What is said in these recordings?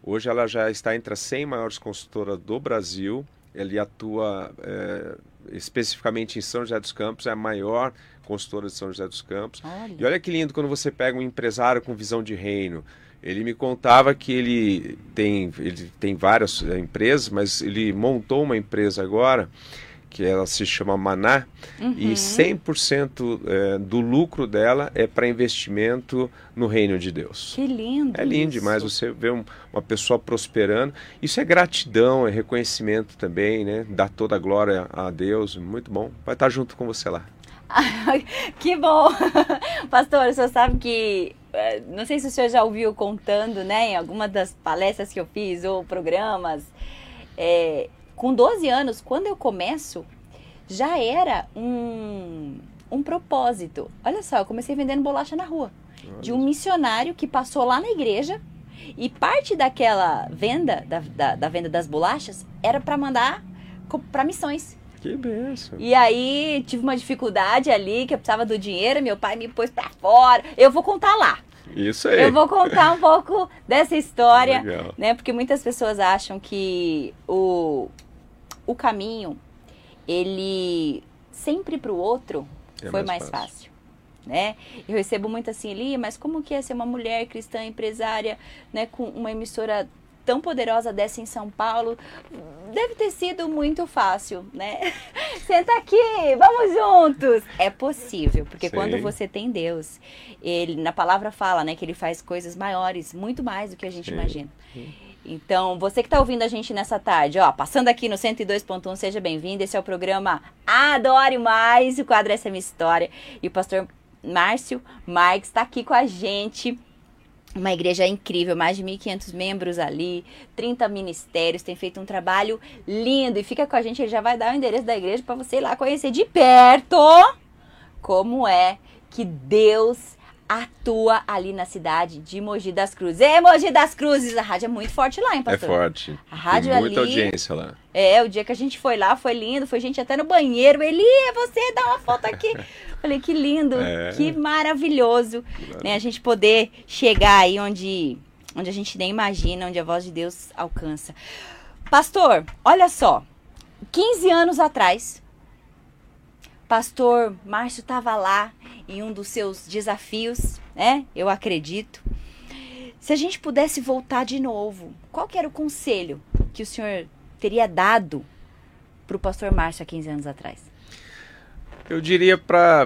Hoje ela já está entre as 100 maiores consultoras do Brasil. Ele atua especificamente em São José dos Campos, é a maior consultora de São José dos Campos. E Olha. olha que lindo quando você pega um empresário com visão de reino. Ele me contava que ele tem várias empresas, mas ele montou uma empresa agora, que ela se chama Maná, e Uhum. 100% do lucro dela é para investimento no reino de Deus. Que É lindo lindo demais isso. você ver uma pessoa prosperando. Isso é gratidão, é reconhecimento também, né? Dá toda a glória a Deus. Muito bom. Vai estar junto com você lá. Que bom! Pastor, o senhor sabe que, não sei se o senhor já ouviu contando, né, em alguma das palestras que eu fiz ou programas, com 12 anos, quando eu começo, já era um propósito. Olha só, eu comecei vendendo bolacha na rua, de um Olha, missionário que passou lá na igreja e parte daquela venda, da venda das bolachas, era para mandar para missões. que benção. E aí tive uma dificuldade ali, que eu precisava do dinheiro, meu pai me pôs pra fora. Eu vou contar lá. Isso Eu aí. vou contar um pouco dessa história, Legal. né? Porque muitas pessoas acham que o caminho, ele sempre pro outro É foi mais mais fácil. fácil. Né? Eu recebo muito assim, Eli, mas como que é ser uma mulher cristã empresária, né, com uma emissora tão poderosa dessa em São Paulo? Deve ter sido muito fácil, né? Senta aqui, vamos juntos. É possível, porque quando Sim, você tem Deus, ele na palavra fala, né, que ele faz coisas maiores, muito mais do que a gente sim. imagina. Então, você que está ouvindo a gente nessa tarde, ó, passando aqui no 102.1, seja bem-vindo. Esse é o programa Adore Mais, o quadro Essa é Minha História. E o pastor Márcio Marques está aqui com a gente. Uma igreja incrível, mais de 1.500 membros ali, 30 ministérios, tem feito um trabalho lindo. E fica com a gente, ele já vai dar o endereço da igreja para você ir lá conhecer de perto como é que Deus atua ali na cidade de Mogi das Cruzes. É, Mogi das Cruzes, a rádio é muito forte lá, hein, É pastor? forte. A Tem rádio muita ali, audiência lá. o dia que a gente foi lá foi lindo, foi gente até no banheiro. Ele, é você, dá uma foto aqui. Falei, que lindo, que É, maravilhoso, que né, a maravilha. gente poder chegar aí onde a gente nem imagina, onde a voz de Deus alcança. Pastor, olha só, 15 anos atrás, pastor Márcio estava lá em um dos seus desafios, né? Eu acredito. Se a gente pudesse voltar de novo, qual que era o conselho que o senhor teria dado para o pastor Márcio há 15 anos atrás? Eu diria para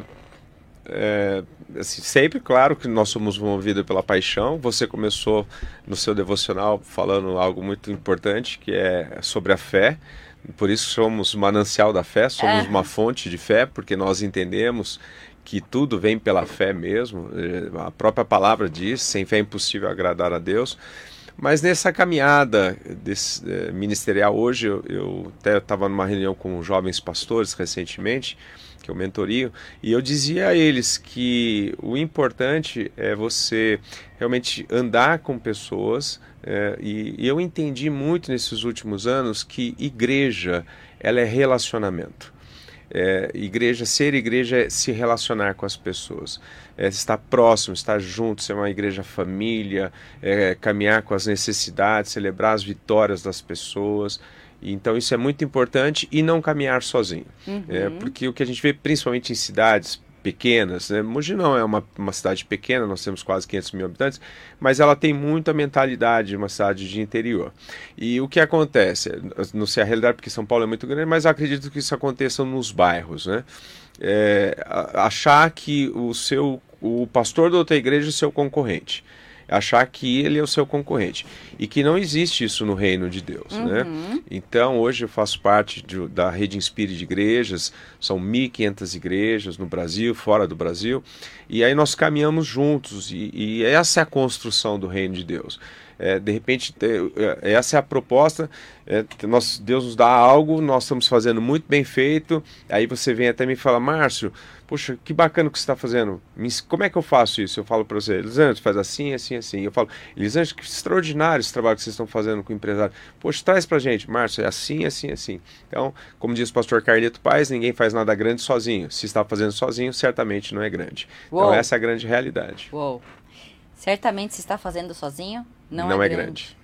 assim, sempre, claro que nós somos movidos pela paixão. Você começou no seu devocional falando algo muito importante, que é sobre a fé. Por isso somos manancial da fé, somos uma Ah, fonte de fé, porque nós entendemos que tudo vem pela fé mesmo. A própria palavra diz, sem fé é impossível agradar a Deus. Mas nessa caminhada ministerial hoje, eu até estava numa reunião com jovens pastores recentemente, que eu mentorio, e eu dizia a eles que o importante é você realmente andar com pessoas, e eu entendi muito nesses últimos anos que igreja, ela é relacionamento. Ser igreja é se relacionar com as pessoas, estar próximo, estar junto, ser uma igreja família, caminhar com as necessidades, celebrar as vitórias das pessoas. Então isso é muito importante e não caminhar sozinho. uhum. Porque o que a gente vê principalmente em cidades pequenas, né? Mogi não é uma cidade pequena, nós temos quase 500 mil habitantes, mas ela tem muita mentalidade de uma cidade de interior. E o que acontece? Não sei a realidade porque São Paulo é muito grande, mas eu acredito que isso aconteça nos bairros, né? Achar que o pastor da outra igreja é o seu concorrente, achar que ele é o seu concorrente e que não existe isso no reino de Deus, né? Uhum. Então hoje eu faço parte da rede Inspire de igrejas, são 1.500 igrejas no Brasil, fora do Brasil, e aí nós caminhamos juntos e essa é a construção do reino de Deus. De repente, essa é a proposta. Deus nos dá algo, nós estamos fazendo muito bem feito. Aí você vem até mim e fala, Márcio, poxa, que bacana que você está fazendo. Como é que eu faço isso? Eu falo para você, Elisângela, faz assim, assim, assim. Eu falo, Elisângela, que extraordinário esse trabalho que vocês estão fazendo com o empresário. Poxa, traz para gente, Márcio, é assim, assim, assim. Então, como diz o pastor Carlito Paes, ninguém faz nada grande sozinho. Se está fazendo sozinho, certamente não é grande. Então, Uou, essa é a grande realidade. uou. Certamente se está fazendo sozinho, não é Não é grande. grande.